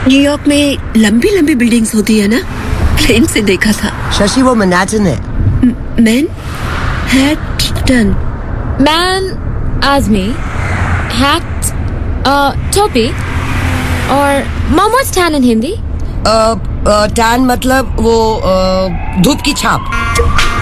New York में लंबी लंबी बिल्डिंग्स होती है ना, प्लेन से देखा था। शशि वो मैनहट्टन है। मैनहट्टन। मैन आदमी, हैट टोपी, और मोमोज टैन इन हिंदी। टैन मतलब वो धूप की छाप।